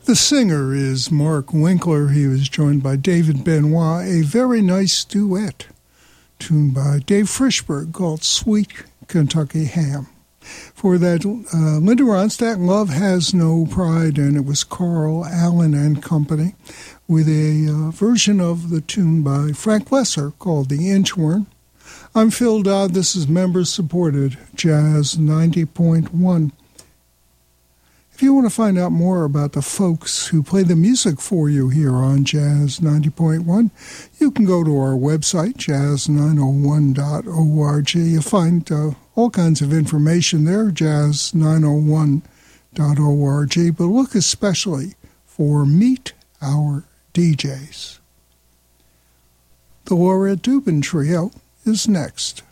The singer is Mark Winkler. He was joined by David Benoit, a very nice duet tuned by Dave Frischberg called Sweet Kentucky Ham. For that, Linda Ronstadt, Love Has No Pride, and it was Carl Allen and Company with a version of the tune by Frank Lesser called The Inchworm. I'm Phil Dodd. This is member-supported Jazz 90.1. If you want to find out more about the folks who play the music for you here on Jazz 90.1, you can go to our website, jazz901.org. You'll find all kinds of information there, jazz901.org, but look especially for Meet Our DJs. The Laura Dubin Trio is next.